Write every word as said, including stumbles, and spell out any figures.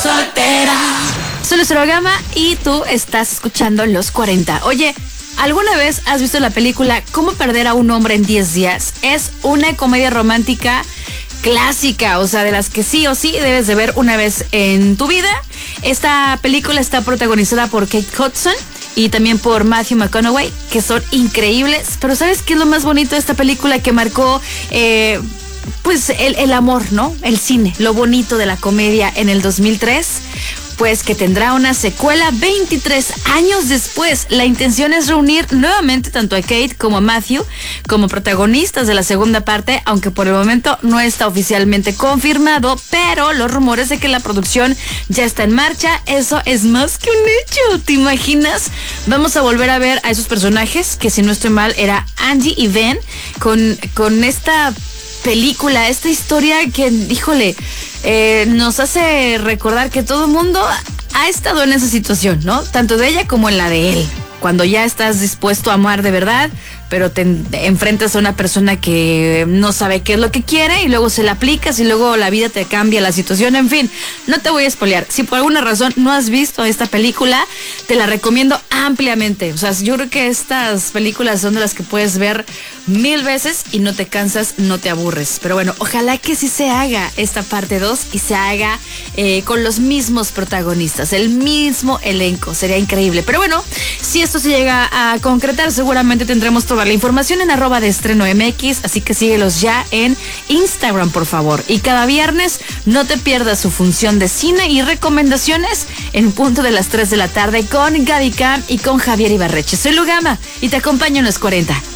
soltera. Soy Lucero Gama y tú estás escuchando Los cuarenta. Oye, ¿alguna vez has visto la película Cómo perder a un hombre en diez días? Es una comedia romántica clásica, o sea, de las que sí o sí debes de ver una vez en tu vida. Esta película está protagonizada por Kate Hudson y también por Matthew McConaughey, que son increíbles. Pero ¿sabes qué es lo más bonito de esta película que marcó eh, pues el, el amor, ¿no? El cine, lo bonito de la comedia en el dos mil tres. Pues que tendrá una secuela veintitrés años después. La intención es reunir nuevamente tanto a Kate como a Matthew como protagonistas de la segunda parte, aunque por el momento no está oficialmente confirmado, pero los rumores de que la producción ya está en marcha, eso es más que un hecho. ¿Te imaginas? Vamos a volver a ver a esos personajes, que si no estoy mal era Andy y Ben, con, con esta película, esta historia que, híjole, eh, nos hace recordar que todo el mundo ha estado en esa situación, ¿no? Tanto de ella como en la de él. Cuando ya estás dispuesto a amar de verdad, pero te enfrentas a una persona que no sabe qué es lo que quiere y luego se la aplicas y luego la vida te cambia la situación. En fin, no te voy a spoilear. Si por alguna razón no has visto esta película, te la recomiendo ampliamente. O sea, yo creo que estas películas son de las que puedes ver mil veces y no te cansas, no te aburres. Pero bueno, ojalá que sí se haga esta parte dos y se haga eh, con los mismos protagonistas, el mismo elenco. Sería increíble. Pero bueno, si esto se llega a concretar, seguramente tendremos toda la información en arroba de estreno M X, así que síguelos ya en Instagram, por favor. Y cada viernes no te pierdas su función de cine y recomendaciones en punto de las tres de la tarde con Gaby Cam y con Javier Ibarreche. Soy Lu Gama y te acompaño en Los cuarenta.